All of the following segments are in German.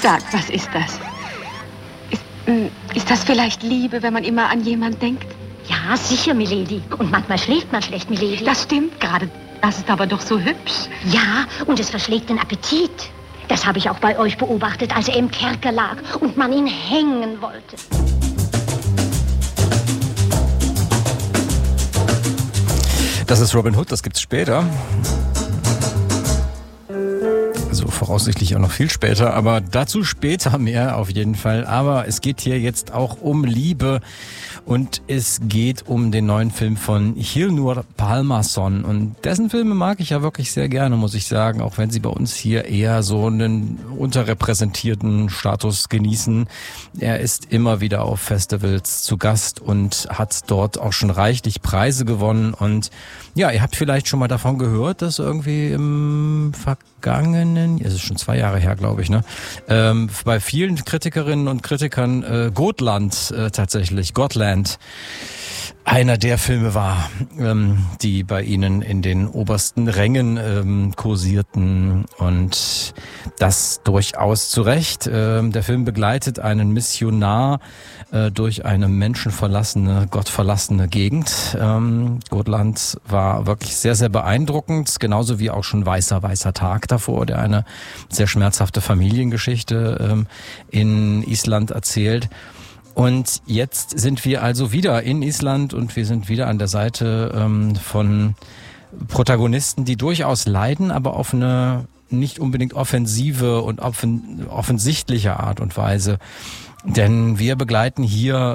Sag, was ist das? Ist das vielleicht Liebe, wenn man immer an jemanden denkt? Ja, sicher, Milady. Und manchmal schläft man schlecht, Milady. Das stimmt gerade. Das ist aber doch so hübsch. Ja, und es verschlägt den Appetit. Das habe ich auch bei euch beobachtet, als er im Kerker lag und man ihn hängen wollte. Das ist Robin Hood, das gibt's später. Also voraussichtlich auch noch viel später, aber dazu später mehr auf jeden Fall. Aber es geht hier jetzt auch um Liebe und es geht um den neuen Film von Ilnur Pálmason. Und dessen Filme mag ich ja wirklich sehr gerne, muss ich sagen, auch wenn sie bei uns hier eher so einen unterrepräsentierten Status genießen. Er ist immer wieder auf Festivals zu Gast und hat dort auch schon reichlich Preise gewonnen. Und ja, ihr habt vielleicht schon mal davon gehört, dass irgendwie im vergangenen, es ist schon 2 Jahre her, glaube ich, ne, bei vielen Kritikerinnen und Kritikern Gotland einer der Filme war, die bei ihnen in den obersten Rängen kursierten, und das durchaus zu Recht. Der Film begleitet einen Missionar durch eine menschenverlassene, gottverlassene Gegend. Gotland war wirklich sehr, sehr beeindruckend, genauso wie auch schon Weißer Tag davor, der eine sehr schmerzhafte Familiengeschichte in Island erzählt. Und jetzt sind wir also wieder in Island und wir sind wieder an der Seite von Protagonisten, die durchaus leiden, aber auf eine nicht unbedingt offensive und offensichtliche Art und Weise. Denn wir begleiten hier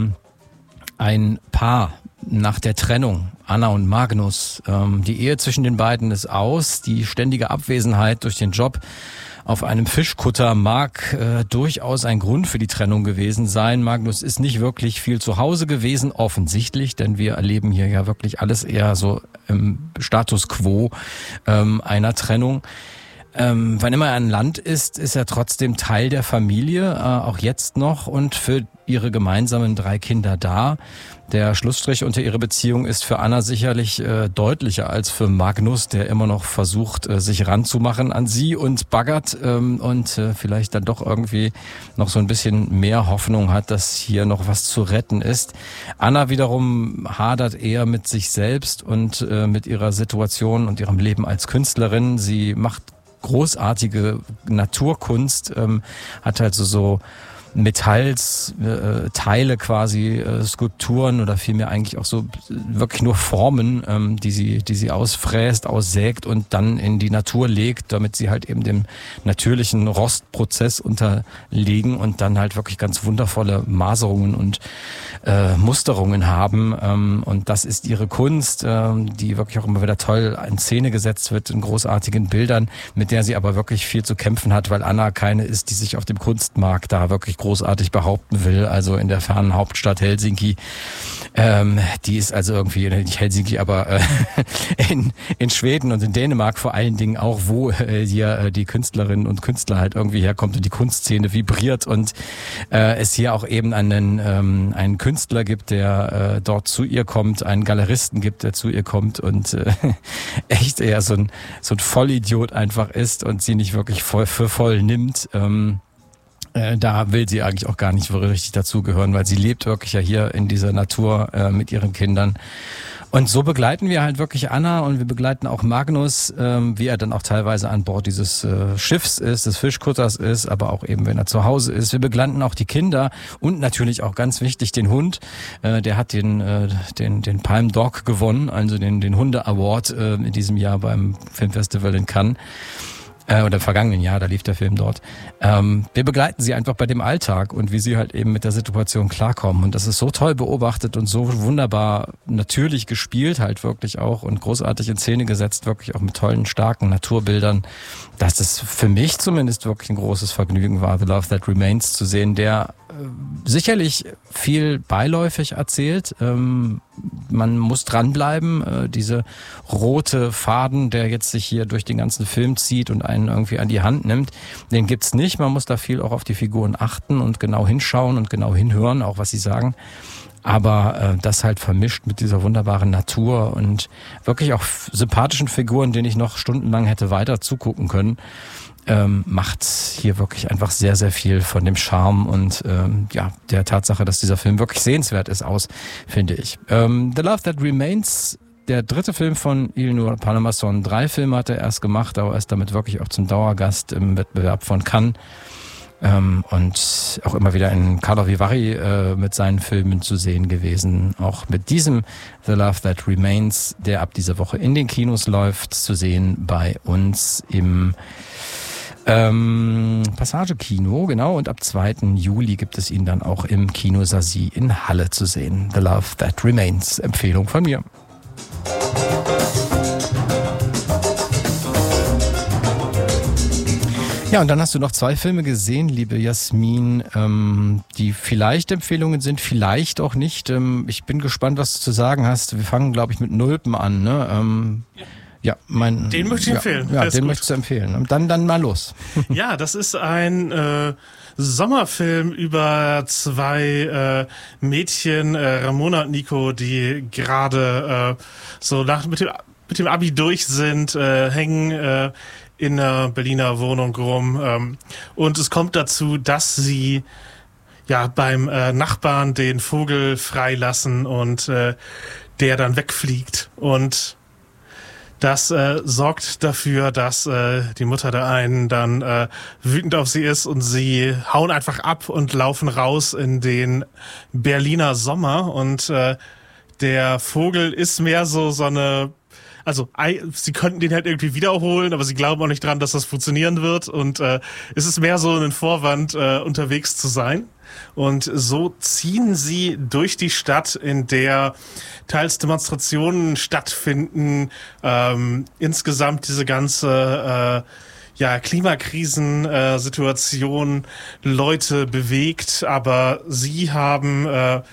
ein Paar nach der Trennung, Anna und Magnus. Die Ehe zwischen den beiden ist aus, die ständige Abwesenheit durch den Job auf einem Fischkutter mag durchaus ein Grund für die Trennung gewesen sein. Magnus ist nicht wirklich viel zu Hause gewesen, offensichtlich, denn wir erleben hier ja wirklich alles eher so im Status quo einer Trennung. Wann immer er an Land ist, ist er trotzdem Teil der Familie, auch jetzt noch, und für ihre gemeinsamen 3 Kinder da. Der Schlussstrich unter ihrer Beziehung ist für Anna sicherlich deutlicher als für Magnus, der immer noch versucht, sich ranzumachen an sie und baggert und vielleicht dann doch irgendwie noch so ein bisschen mehr Hoffnung hat, dass hier noch was zu retten ist. Anna wiederum hadert eher mit sich selbst und mit ihrer Situation und ihrem Leben als Künstlerin. Sie macht großartige Naturkunst, hat also so Metallteile quasi, Skulpturen oder vielmehr eigentlich auch so wirklich nur Formen, die sie ausfräst, aussägt und dann in die Natur legt, damit sie halt eben dem natürlichen Rostprozess unterliegen und dann halt wirklich ganz wundervolle Maserungen und Musterungen haben. Und das ist ihre Kunst, die wirklich auch immer wieder toll in Szene gesetzt wird in großartigen Bildern, mit der sie aber wirklich viel zu kämpfen hat, weil Anna keine ist, die sich auf dem Kunstmarkt da wirklich großartig behaupten will, also in der fernen Hauptstadt Helsinki. Die ist also irgendwie, nicht Helsinki, aber in Schweden und in Dänemark vor allen Dingen auch, wo hier die Künstlerinnen und Künstler halt irgendwie herkommt und die Kunstszene vibriert und es hier auch eben einen Künstler gibt, der dort zu ihr kommt, einen Galeristen gibt, der zu ihr kommt und echt eher so ein Vollidiot einfach ist und sie nicht wirklich für voll nimmt. Da will sie eigentlich auch gar nicht richtig dazugehören, weil sie lebt wirklich ja hier in dieser Natur mit ihren Kindern. Und so begleiten wir halt wirklich Anna und wir begleiten auch Magnus, wie er dann auch teilweise an Bord dieses Schiffs ist, des Fischkutters ist, aber auch eben, wenn er zu Hause ist. Wir begleiten auch die Kinder und natürlich auch ganz wichtig den Hund. Der hat den Palm Dog gewonnen, also den Hunde Award in diesem Jahr beim Filmfestival in Cannes. Oder im vergangenen Jahr, da lief der Film dort. Wir begleiten sie einfach bei dem Alltag und wie sie halt eben mit der Situation klarkommen. Und das ist so toll beobachtet und so wunderbar natürlich gespielt halt wirklich auch und großartig in Szene gesetzt, wirklich auch mit tollen, starken Naturbildern, dass es für mich zumindest wirklich ein großes Vergnügen war, The Love That Remains zu sehen, der sicherlich viel beiläufig erzählt. Man muss dranbleiben. Diese rote Faden, der jetzt sich hier durch den ganzen Film zieht und einen irgendwie an die Hand nimmt, den gibt's nicht. Man muss da viel auch auf die Figuren achten und genau hinschauen und genau hinhören, auch was sie sagen. Aber das halt vermischt mit dieser wunderbaren Natur und wirklich auch sympathischen Figuren, denen ich noch stundenlang hätte weiter zugucken können. macht hier wirklich einfach sehr, sehr viel von dem Charme und der Tatsache, dass dieser Film wirklich sehenswert ist, aus, finde ich. The Love That Remains, der dritte Film von Ilnur Palmason. 3 Filme hat er erst gemacht, aber er ist damit wirklich auch zum Dauergast im Wettbewerb von Cannes. Und auch immer wieder in Carlo Vivari mit seinen Filmen zu sehen gewesen. Auch mit diesem The Love That Remains, der ab dieser Woche in den Kinos läuft, zu sehen bei uns im Passage-Kino, genau. Und ab 2. Juli gibt es ihn dann auch im Kino Sasi in Halle zu sehen. The Love That Remains, Empfehlung von mir. Ja, und dann hast du noch 2 Filme gesehen, liebe Jasmin, die vielleicht Empfehlungen sind, vielleicht auch nicht. Ich bin gespannt, was du zu sagen hast. Wir fangen, glaube ich, mit Nulpen an. Ne? Den möchte ich empfehlen. Ja, den möchtest du empfehlen. Dann mal los. Ja, das ist ein Sommerfilm über 2 Mädchen, Ramona und Nico, die gerade mit dem Abi durch sind, hängen in einer Berliner Wohnung rum. Und es kommt dazu, dass sie beim Nachbarn den Vogel freilassen und der dann wegfliegt. Und das sorgt dafür, dass die Mutter der einen dann wütend auf sie ist und sie hauen einfach ab und laufen raus in den Berliner Sommer. Und der Vogel ist mehr so eine... Also sie könnten den halt irgendwie wiederholen, aber sie glauben auch nicht dran, dass das funktionieren wird. Und es ist mehr so ein Vorwand, unterwegs zu sein. Und so ziehen sie durch die Stadt, in der teils Demonstrationen stattfinden, insgesamt diese ganze Klimakrisensituation Leute bewegt. Aber sie haben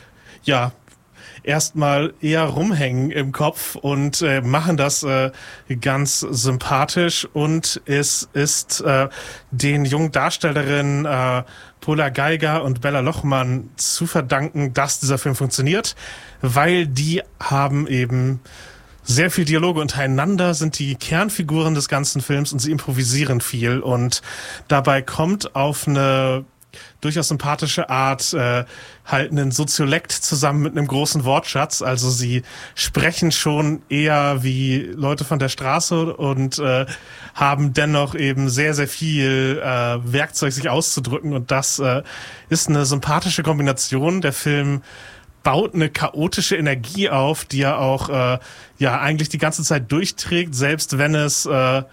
erstmal eher rumhängen im Kopf und machen das ganz sympathisch. Und es ist den jungen Darstellerinnen Paula Geiger und Bella Lochmann zu verdanken, dass dieser Film funktioniert, weil die haben eben sehr viel Dialoge untereinander, sind die Kernfiguren des ganzen Films und sie improvisieren viel. Und dabei kommt auf eine durchaus sympathische Art halt einen Soziolekt zusammen mit einem großen Wortschatz. Also sie sprechen schon eher wie Leute von der Straße und haben dennoch eben sehr, sehr viel Werkzeug, sich auszudrücken. Und das ist eine sympathische Kombination. Der Film baut eine chaotische Energie auf, die er auch eigentlich die ganze Zeit durchträgt, selbst wenn es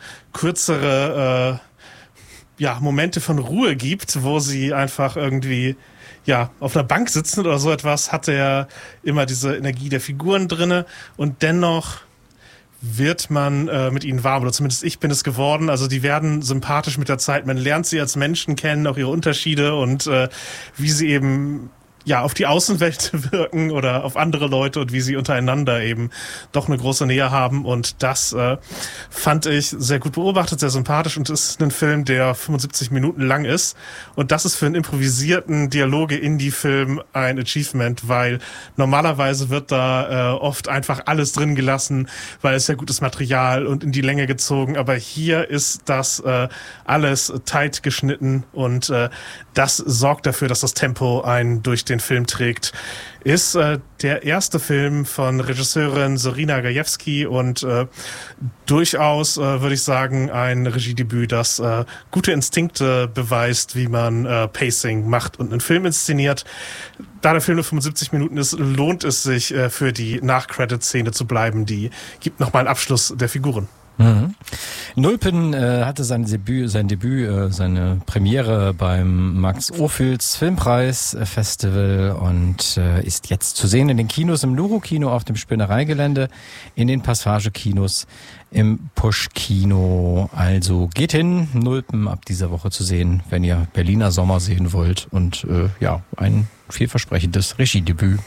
kürzere Momente von Ruhe gibt, wo sie einfach irgendwie auf einer Bank sitzen oder so etwas, hat er immer diese Energie der Figuren drinne und dennoch wird man mit ihnen warm, oder zumindest ich bin es geworden. Also die werden sympathisch mit der Zeit, man lernt sie als Menschen kennen, auch ihre Unterschiede und wie sie eben auf die Außenwelt wirken oder auf andere Leute und wie sie untereinander eben doch eine große Nähe haben. Und das fand ich sehr gut beobachtet, sehr sympathisch und ist ein Film, der 75 Minuten lang ist. Und das ist für einen improvisierten Dialoge-Indie-Film ein Achievement, weil normalerweise wird da oft einfach alles drin gelassen, weil es ja gutes Material und in die Länge gezogen. Aber hier ist das alles tight geschnitten und das sorgt dafür, dass das Tempo einen durch den Film trägt. Ist der erste Film von Regisseurin Sorina Gajewski und durchaus, würde ich sagen, ein Regiedebüt, das gute Instinkte beweist, wie man Pacing macht und einen Film inszeniert. Da der Film nur 75 Minuten ist, lohnt es sich, für die Nach-Credit-Szene zu bleiben. Die gibt nochmal einen Abschluss der Figuren. Mhm. Nulpen hatte seine Premiere beim Max Ophüls Filmpreis Festival und ist jetzt zu sehen in den Kinos, im Luro-Kino auf dem Spinnereigelände, in den Passage-Kinos im Push-Kino. Also geht hin, Nulpen ab dieser Woche zu sehen, wenn ihr Berliner Sommer sehen wollt und ein vielversprechendes Regiedebüt.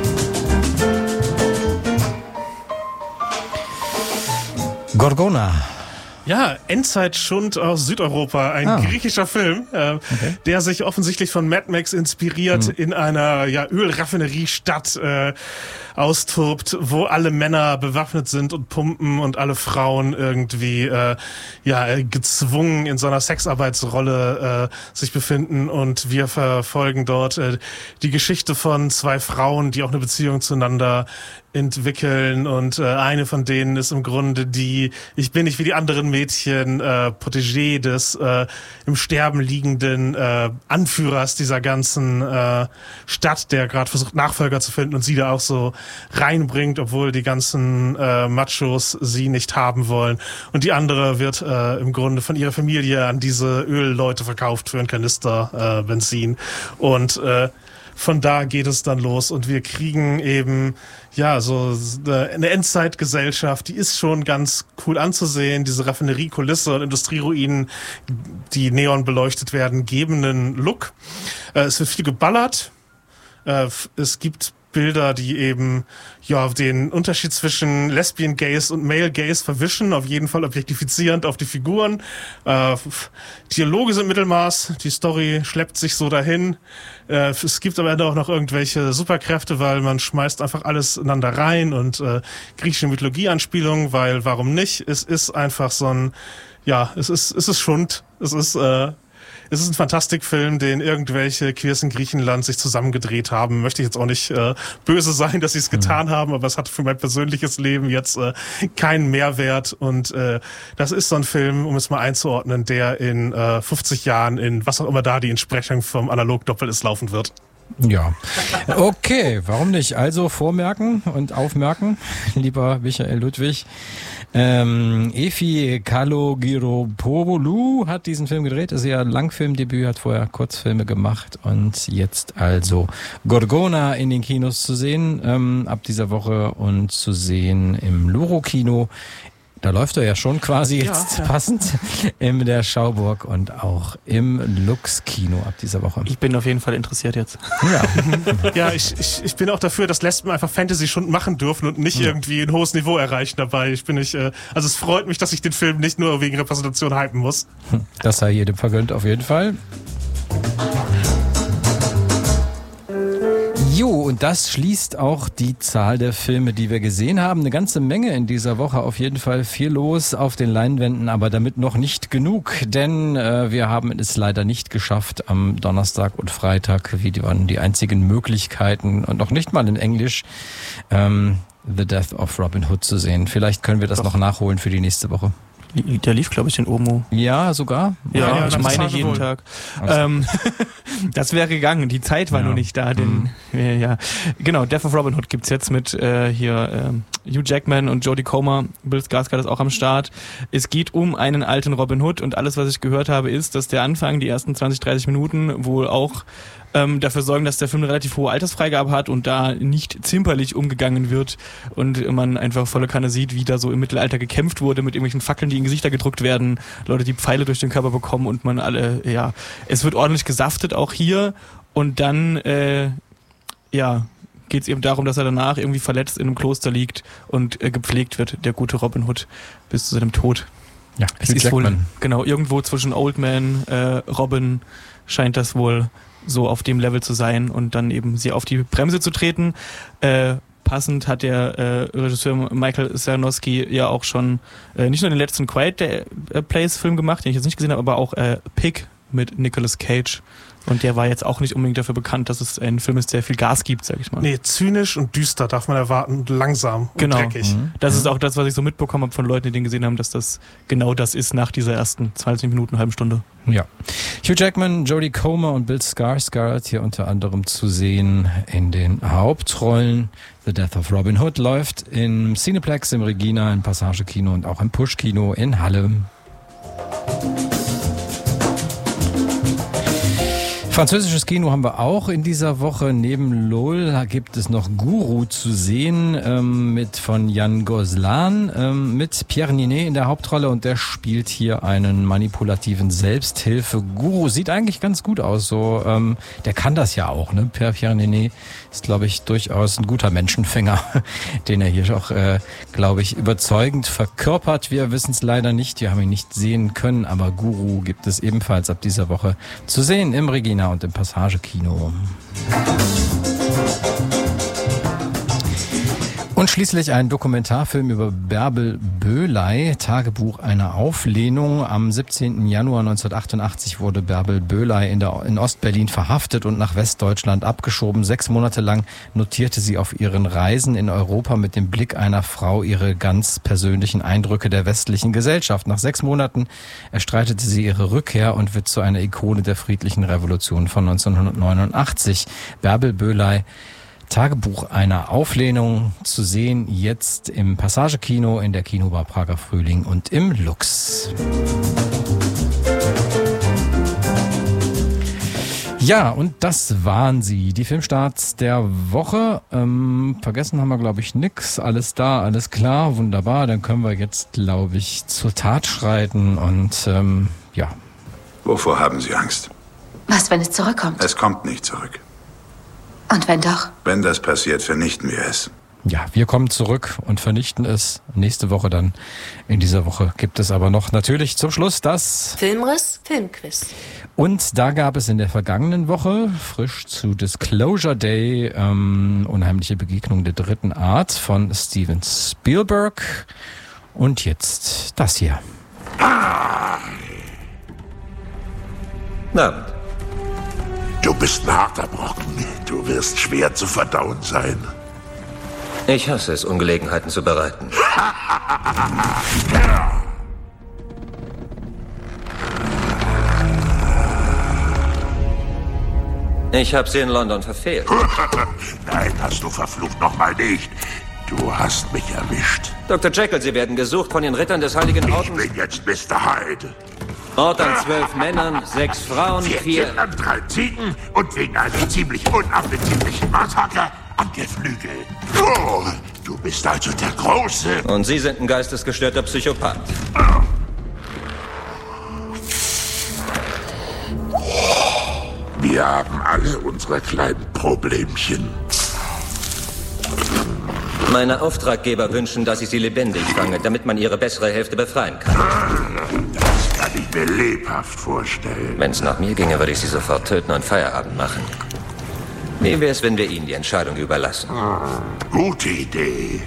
Gorgona. Ja, Endzeitschund aus Südeuropa, ein griechischer Film, der sich offensichtlich von Mad Max inspiriert in einer Ölraffineriestadt austobt, wo alle Männer bewaffnet sind und pumpen und alle Frauen irgendwie gezwungen in so einer Sexarbeitsrolle sich befinden, und wir verfolgen dort die Geschichte von zwei Frauen, die auch eine Beziehung zueinander entwickeln, und eine von denen ist im Grunde die Ich bin nicht wie die anderen Mädchen Protégé des im Sterben liegenden Anführers dieser ganzen Stadt, der gerade versucht Nachfolger zu finden und sie da auch so reinbringt, obwohl die ganzen Machos sie nicht haben wollen, und die andere wird im Grunde von ihrer Familie an diese Ölleute verkauft für einen Kanister Benzin, und von da geht es dann los, und wir kriegen eben so eine Endzeitgesellschaft, die ist schon ganz cool anzusehen. Diese Raffineriekulisse und Industrieruinen, die neon beleuchtet werden, geben einen Look. Es wird viel geballert. Es gibt Bilder, die eben den Unterschied zwischen Lesbian Gaze und Male Gaze verwischen, auf jeden Fall objektifizierend auf die Figuren. Dialoge sind Mittelmaß, die Story schleppt sich so dahin. Es gibt am Ende auch noch irgendwelche Superkräfte, weil man schmeißt einfach alles ineinander rein, und griechische Mythologie-Anspielungen, weil warum nicht? Es ist einfach so ein, es ist Schund. Es ist ein Fantastikfilm, den irgendwelche Queers in Griechenland sich zusammengedreht haben. Möchte ich jetzt auch nicht böse sein, dass sie es getan haben, aber es hat für mein persönliches Leben jetzt keinen Mehrwert. Und das ist so ein Film, um es mal einzuordnen, der in 50 Jahren in was auch immer da die Entsprechung vom Analogdoppel ist laufen wird. Ja, okay, warum nicht? Also vormerken und aufmerken, lieber Michael Ludwig. Efi Kalogiropoulou hat diesen Film gedreht, ist ja ein Langfilmdebüt, hat vorher Kurzfilme gemacht, und jetzt also Gorgona in den Kinos zu sehen, ab dieser Woche, und zu sehen im Luro-Kino. Da läuft er ja schon quasi jetzt passend in der Schauburg und auch im Lux-Kino ab dieser Woche. Ich bin auf jeden Fall interessiert jetzt. Ja, ich bin auch dafür, dass Lesben einfach Fantasy-Stunden machen dürfen und nicht irgendwie ein hohes Niveau erreichen dabei. Also es freut mich, dass ich den Film nicht nur wegen Repräsentation hypen muss. Das sei jedem vergönnt auf jeden Fall. Jo, und das schließt auch die Zahl der Filme, die wir gesehen haben. Eine ganze Menge in dieser Woche, auf jeden Fall viel los auf den Leinwänden, aber damit noch nicht genug, denn wir haben es leider nicht geschafft, am Donnerstag und Freitag, wie waren die einzigen Möglichkeiten, und noch nicht mal in Englisch, The Death of Robin Hood zu sehen. Vielleicht können wir das noch nachholen für die nächste Woche. Der lief, glaube ich, in Omo. Ja, sogar? Ja, ich meine jeden Tag. Das wäre gegangen. Die Zeit war nur nicht da. Genau, Death of Robin Hood gibt's jetzt mit Hugh Jackman und Jodie Comer. Bill Skarsgård ist auch am Start. Es geht um einen alten Robin Hood, und alles, was ich gehört habe, ist, dass der Anfang, die ersten 20, 30 Minuten wohl auch dafür sorgen, dass der Film eine relativ hohe Altersfreigabe hat und da nicht zimperlich umgegangen wird und man einfach volle Kanne sieht, wie da so im Mittelalter gekämpft wurde mit irgendwelchen Fackeln, die in Gesichter gedrückt werden, Leute, die Pfeile durch den Körper bekommen, und man alle, es wird ordentlich gesaftet auch hier, und dann geht es eben darum, dass er danach irgendwie verletzt in einem Kloster liegt und gepflegt wird, der gute Robin Hood, bis zu seinem Tod. Ja, es ist wohl, genau, irgendwo zwischen Old Man, Robin scheint das wohl so auf dem Level zu sein, und dann eben sie auf die Bremse zu treten. Passend hat der Regisseur Michael Sarnowski ja auch schon nicht nur den letzten Quiet Place Film gemacht, den ich jetzt nicht gesehen habe, aber auch Pig mit Nicolas Cage. Und der war jetzt auch nicht unbedingt dafür bekannt, dass es ein Film ist, der viel Gas gibt, sag ich mal. Nee, zynisch und düster darf man erwarten, langsam und dreckig. Das ist auch das, was ich so mitbekommen habe von Leuten, die den gesehen haben, dass das genau das ist nach dieser ersten 20 Minuten, halben Stunde. Ja. Hugh Jackman, Jodie Comer und Bill Skarsgård hier unter anderem zu sehen in den Hauptrollen. The Death of Robin Hood läuft im Cineplex, im Regina, im Passage-Kino und auch im Push-Kino in Halle. Französisches Kino haben wir auch in dieser Woche. Neben LOL gibt es noch Guru zu sehen, mit von Yann Goslan, mit Pierre Ninet in der Hauptrolle, und der spielt hier einen manipulativen Selbsthilfe-Guru. Sieht eigentlich ganz gut aus, so, der kann das ja auch, ne? Pierre Ninet ist, glaube ich, durchaus ein guter Menschenfänger, den er hier auch, glaube ich, überzeugend verkörpert. Wir wissen es leider nicht, wir haben ihn nicht sehen können, aber Guru gibt es ebenfalls ab dieser Woche zu sehen im Regina und im Passage-Kino. Und schließlich ein Dokumentarfilm über Bärbel Böhley, Tagebuch einer Auflehnung. Am 17. Januar 1988 wurde Bärbel Böhley in Ostberlin verhaftet und nach Westdeutschland abgeschoben. 6 Monate lang notierte sie auf ihren Reisen in Europa mit dem Blick einer Frau ihre ganz persönlichen Eindrücke der westlichen Gesellschaft. Nach 6 Monaten erstreitete sie ihre Rückkehr und wird zu einer Ikone der friedlichen Revolution von 1989. Bärbel Böhley, Tagebuch einer Auflehnung, zu sehen jetzt im Passage-Kino, in der Kinobar Prager Frühling und im Lux. Ja, und das waren sie, die Filmstarts der Woche. Vergessen haben wir, glaube ich, nix. Alles da, alles klar, wunderbar. Dann können wir jetzt, glaube ich, zur Tat schreiten und ja. Wovor haben Sie Angst? Was, wenn es zurückkommt? Es kommt nicht zurück. Und wenn doch? Wenn das passiert, vernichten wir es. Ja, wir kommen zurück und vernichten es nächste Woche dann. In dieser Woche gibt es aber noch natürlich zum Schluss das Filmriss, Filmquiz. Und da gab es in der vergangenen Woche, frisch zu Disclosure Day, Unheimliche Begegnung der dritten Art von Steven Spielberg. Und jetzt das hier. Na, du bist ein harter Brocken. Du wirst schwer zu verdauen sein. Ich hasse es, Ungelegenheiten zu bereiten. Ich habe sie in London verfehlt. Nein, hast du verflucht nochmal nicht. Du hast mich erwischt. Dr. Jekyll, Sie werden gesucht von den Rittern des Heiligen Ordens. Ich bin jetzt Mr. Hyde. Mord an 12 Männern, 6 Frauen, 4 4... Kindern, 3 Ziegen und wegen einer ziemlich unappetitlichen Massaker an der Flügel. Oh, du bist also der Große. Und Sie sind ein geistesgestörter Psychopath. Wir haben alle unsere kleinen Problemchen. Meine Auftraggeber wünschen, dass ich sie lebendig fange, damit man ihre bessere Hälfte befreien kann. Das kann ich mir lebhaft vorstellen. Wenn es nach mir ginge, würde ich sie sofort töten und Feierabend machen. Wie wäre es, wenn wir Ihnen die Entscheidung überlassen? Gute Idee.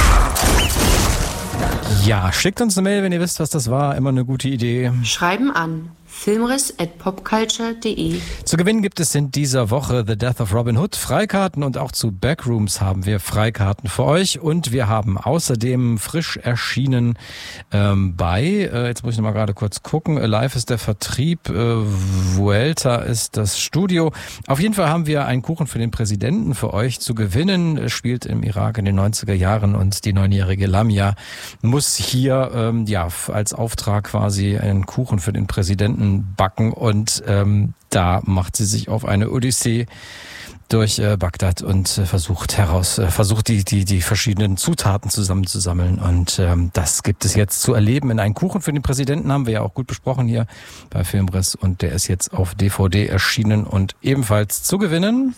Ja, schickt uns eine Mail, wenn ihr wisst, was das war. Immer eine gute Idee. Schreiben an filmriss@popculture.de. Zu gewinnen gibt es in dieser Woche The Death of Robin Hood Freikarten, und auch zu Backrooms haben wir Freikarten für euch, und wir haben außerdem frisch erschienen jetzt muss ich noch mal gerade kurz gucken, Alive ist der Vertrieb, Vuelta ist das Studio. Auf jeden Fall haben wir einen Kuchen für den Präsidenten für euch zu gewinnen. Er spielt im Irak in den 90er Jahren und die 9-jährige Lamia muss hier als Auftrag quasi einen Kuchen für den Präsidenten backen, und da macht sie sich auf eine Odyssee durch Bagdad und versucht die verschiedenen Zutaten zusammenzusammeln, und das gibt es jetzt zu erleben in einen Kuchen für den Präsidenten, haben wir ja auch gut besprochen hier bei Filmriss, und der ist jetzt auf DVD erschienen und ebenfalls zu gewinnen.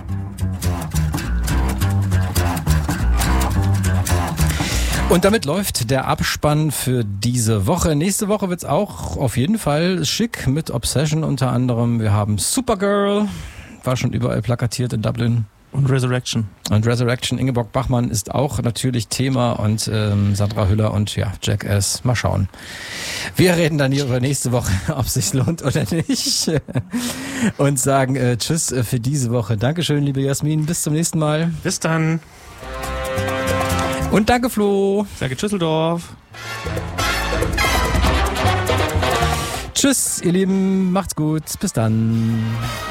Und damit läuft der Abspann für diese Woche. Nächste Woche wird's auch auf jeden Fall schick mit Obsession unter anderem. Wir haben Supergirl, war schon überall plakatiert in Dublin. Und Resurrection. Ingeborg Bachmann ist auch natürlich Thema, und Sandra Hüller und Jackass. Mal schauen. Wir reden dann hier über nächste Woche, ob es sich lohnt oder nicht. Und sagen Tschüss für diese Woche. Dankeschön, liebe Jasmin. Bis zum nächsten Mal. Bis dann. Und danke, Flo. Danke, Düsseldorf. Tschüss, ihr Lieben. Macht's gut. Bis dann.